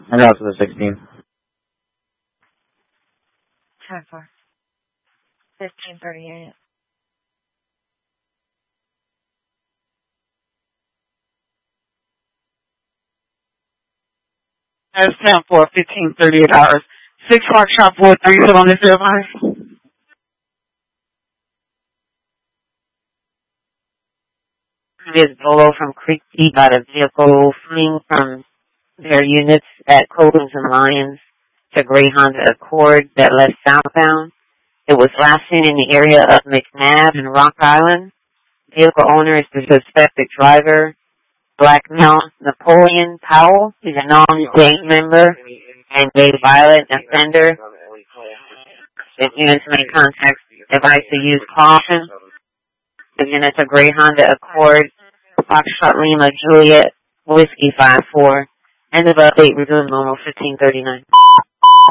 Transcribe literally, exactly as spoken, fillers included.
And also the sixteen. ten four. fifteen thirty-eight. That's ten four, fifteen thirty-eight hours. Six Park Shop Wood, are you still on this device? This Bolo from Creek Deep got a vehicle fleeing from their units at Coldens and Lyons to Gray Honda Accord that left southbound. It was last seen in the area of McNabb and Rock Island. Vehicle owner is the suspected driver, Black male Napoleon Powell. He's a non-gang member and a violent offender. If units may contact advice to use caution. The units are Gray Honda Accord, Foxtrot Lima Juliet, Whiskey five four. End of update, resume normal fifteen thirty-nine.